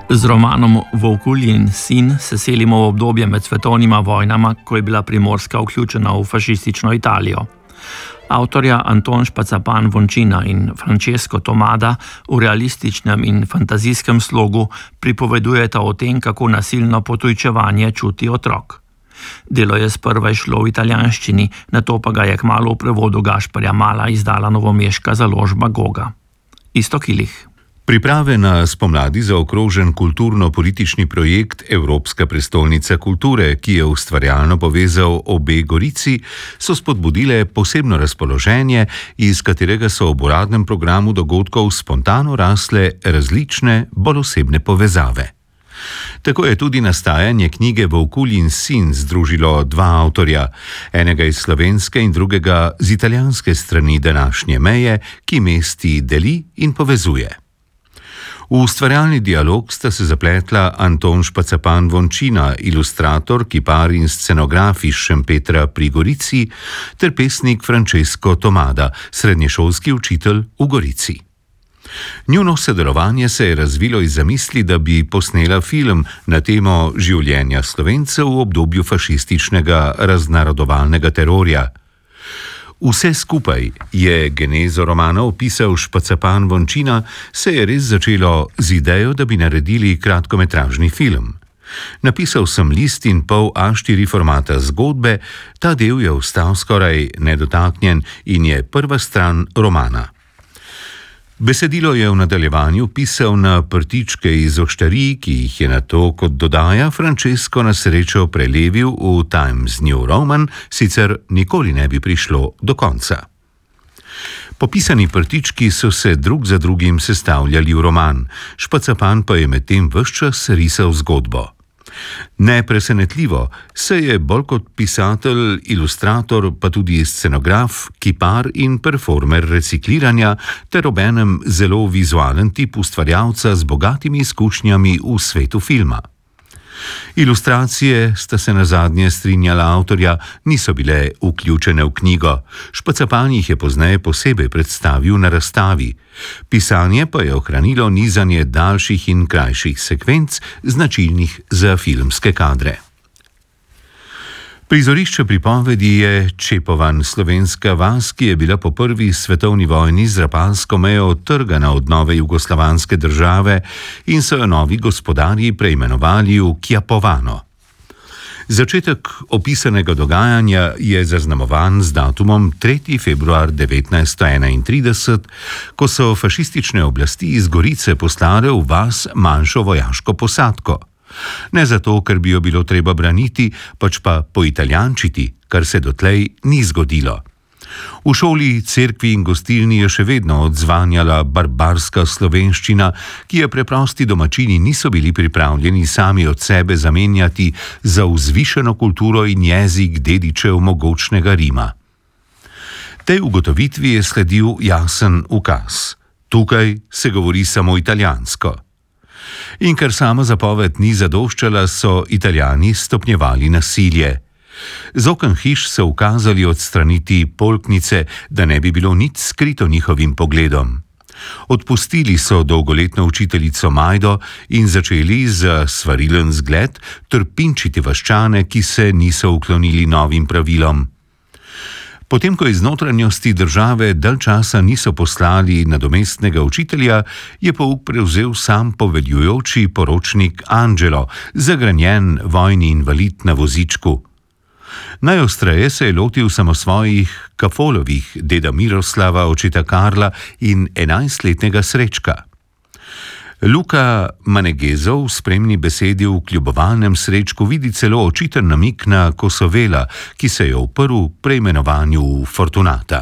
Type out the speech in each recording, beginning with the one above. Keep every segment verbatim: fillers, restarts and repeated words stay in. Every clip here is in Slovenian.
Z romanom Vaukuljin sin se selimo v obdobje med svetovnima vojnama, ko je bila Primorska vključena v fašistično Italijo. Avtorja Anton Špacapan Vončina in Francesco Tomada v realističnem in fantazijskem slogu pripovedujeta o tem, kako nasilno potujčevanje čuti otrok. Delo je sprva išlo v italijanščini, nato pa ga je kmalu v prevodu Gašperja Mala izdala novomeška založba Goga. Iztok Ilih. Priprave na spomladi zaokrožen kulturno-politični projekt Evropska prestolnica kulture, ki je ustvarjalno povezal obe Gorici, so spodbudile posebno razpoloženje, iz katerega so ob uradnem programu dogodkov spontano rasle različne, bolj osebne povezave. Tako je tudi nastajanje knjige Vaukuljin sin združilo dva avtorja, enega iz slovenske in drugega z italijanske strani današnje meje, ki mesti deli in povezuje. V ustvarjalni dialog sta se zapletla Anton Špacapan Vončina, ilustrator, kipar in scenograf iz Šempetra pri Gorici, ter pesnik Francesco Tomada, srednješolski učitelj v Gorici. Njuno sodelovanje se je razvilo iz zamisli, da bi posnela film na temo življenja Slovencev v obdobju fašističnega raznarodovalnega terorja. Vse skupaj, je genezo romana opisal Špacapan Vončina, se je res začelo z idejo, da bi naredili kratkometražni film. Napisal sem list in pol A štiri formata zgodbe, ta del je ostal skoraj nedotaknjen in je prva stran romana. Besedilo je v nadaljevanju pisal na prtičke iz oštarij, ki jih je nato, kot dodaja, Francesco na srečo prelevil v Times New Roman, sicer nikoli ne bi prišlo do konca. Popisani prtički so se drug za drugim sestavljali v roman, Špacapan pa je medtem ves čas risal zgodbo. Nepresenetljivo se je bolj kot pisatelj, ilustrator, pa tudi scenograf, kipar in performer recikliranja ter obenem zelo vizualen tip ustvarjalca z bogatimi izkušnjami v svetu filma. Ilustracije, sta se nazadnje strinjala avtorja, niso bile vključene v knjigo, Špacapan jih je pozneje posebej predstavil na razstavi. Pisanje pa je ohranilo nizanje daljših in krajših sekvenc, značilnih za filmske kadre. Prizorišče pripovedi je Čepovan, slovenska vas, ki je bila po prvi svetovni vojni z rapalsko mejo odtrgana od nove jugoslovanske države in so jo novi gospodarji preimenovali v Kjapovano. Začetek opisanega dogajanja je zaznamovan z datumom tretji februar devetnajststo enaintrideset, ko so fašistične oblasti iz Gorice poslale v vas manjšo vojaško posadko. Ne zato, ker bi jo bilo treba braniti, pač pa poitalijančiti, kar se dotlej ni zgodilo. V šoli, cerkvi in gostilni je še vedno odzvanjala barbarska slovenščina, ki je preprosti domačini niso bili pripravljeni sami od sebe zamenjati za vzvišeno kulturo in jezik dedičev mogočnega Rima. Tej ugotovitvi je sledil jasen ukaz. Tukaj se govori samo italijansko. In ker sama zapoved ni zadoščala, so Italijani stopnjevali nasilje. Z oken hiš so ukazali odstraniti polknice, da ne bi bilo nič skrito njihovim pogledom. Odpustili so dolgoletno učiteljico Majdo in začeli za svarilen zgled trpinčiti vaščane, ki se niso uklonili novim pravilom. Potem, ko iz notranjosti države dalj časa niso poslali nadomestnega učitelja, je pouk prevzel sam poveljujoči poročnik Angelo, zagranjen vojni invalid na vozičku. Najostreje se je lotil samo svojih Kafolovih, deda Miroslava, očeta Karla in enajstletnega Srečka. Luka Manegezov v spremni besedi v kljubovalnem Srečku vidi celo očiten namik na Kosovela, ki se je uprl preimenovanju v Fortunata.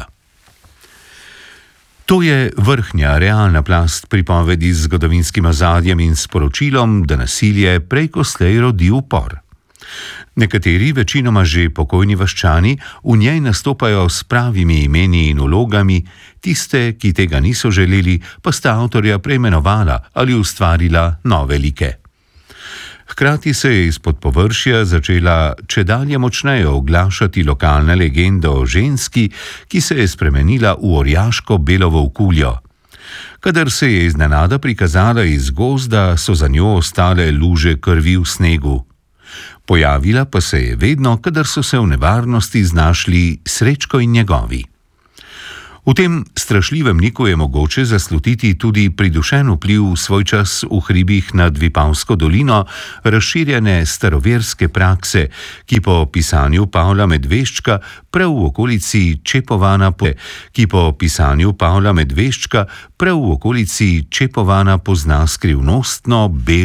To je vrhnja, realna plast pripovedi z zgodovinskim ozadjem in sporočilom, da nasilje prej ko slej rodi upor. Nekateri, večinoma že pokojni vaščani, v njej nastopajo s pravimi imeni in vlogami, tiste, ki tega niso želeli, pa sta avtorja preimenovala ali ustvarila nove like. Hkrati se je izpod površja začela čedalje močneje oglašati lokalna legenda o ženski, ki se je spremenila v orjaško belo volkuljo. Kadar se je iznenada prikazala iz gozda, so za njo ostale luže krvi v snegu. Pojavila pa se je vedno, kadar so se v nevarnosti znašli Srečko in njegovi. V tem strašljivem liku je mogoče zaslutiti tudi pridušen vpliv svoj čas v hribih nad Vipavsko dolino razširjene staroverske prakse, ki po pisanju Pavla Medveščka prav v okolici Čepovana, ki po pisanju Pavla Medveščka prav v okolici Čepovana pozna skrivnostno belo